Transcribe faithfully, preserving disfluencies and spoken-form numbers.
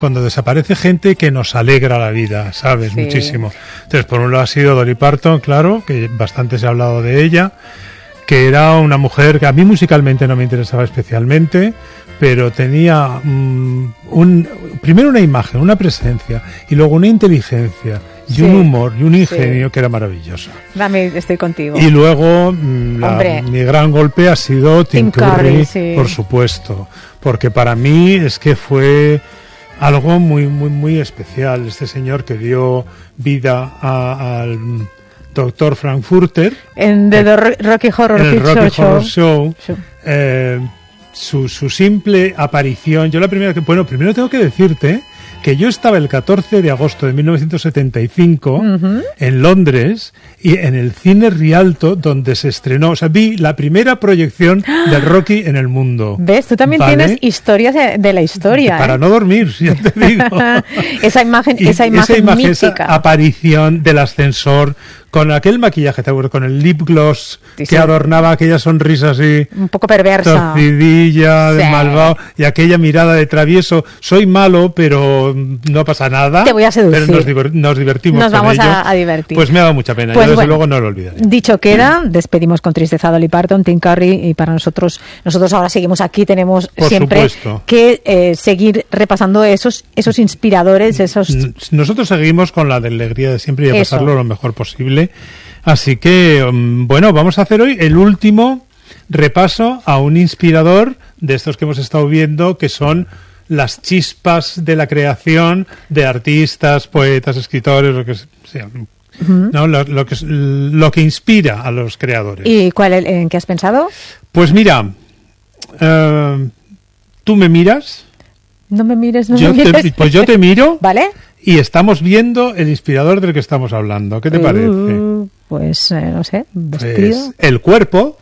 cuando desaparece gente que nos alegra la vida, ¿sabes? Sí. Muchísimo. Entonces, por un lado ha sido Dolly Parton, claro, que bastante se ha hablado de ella, que era una mujer que a mí musicalmente no me interesaba especialmente, pero tenía um, un, primero una imagen, una presencia, y luego una inteligencia, y sí, un humor, y un ingenio sí, que era maravilloso. Dame, estoy contigo. Y luego, la, mi gran golpe ha sido Tim, Tim Curry, Curry sí. por supuesto, porque para mí es que fue algo muy, muy, muy especial. Este señor que dio vida al doctor Frankfurter. En The eh, Rocky Horror, en el Rocky Show. Horror Show. Show. Eh, su, su simple aparición. Yo la primera que... Bueno, primero tengo que decirte que yo estaba el catorce de agosto de mil novecientos setenta y cinco uh-huh. en Londres y en el cine Rialto donde se estrenó, o sea, vi la primera proyección del Rocky en el mundo. ¿Ves? Tú también ¿vale? tienes historias de, de la historia. Para ¿eh? no dormir, ya te digo. esa imagen, y esa imagen, esa imagen mítica. Esa aparición del ascensor con aquel maquillaje, ¿te acuerdas? Con el lip gloss sí, que sí. adornaba aquella sonrisa así... Un poco perversa. Torcidilla, de sí. malvado, y aquella mirada de travieso. Soy malo, pero no pasa nada. Te voy a seducir. Pero nos, diver- nos divertimos Nos con vamos ello. A, a divertir. Pues me ha dado mucha pena. Pues Yo, desde bueno, luego, no lo olvidaré. Dicho queda, despedimos con tristeza a Dolly Parton, Tim Curry, y para nosotros, nosotros ahora seguimos aquí, tenemos Por siempre supuesto. que eh, seguir repasando esos, esos inspiradores, esos... Nosotros seguimos con la de alegría de siempre y a Eso. pasarlo lo mejor posible. Así que, bueno, vamos a hacer hoy el último repaso a un inspirador de estos que hemos estado viendo, que son las chispas de la creación de artistas, poetas, escritores, lo que sea, uh-huh. ¿no? Lo, lo, que, lo que inspira a los creadores. ¿Y cuál, en qué has pensado? Pues mira, uh, tú me miras. No me mires, no yo me mires. Te, pues yo te miro. ¿Vale? Y estamos viendo el inspirador del que estamos hablando. ¿Qué te uh, parece? Pues, eh, no sé, vestido. Pues el cuerpo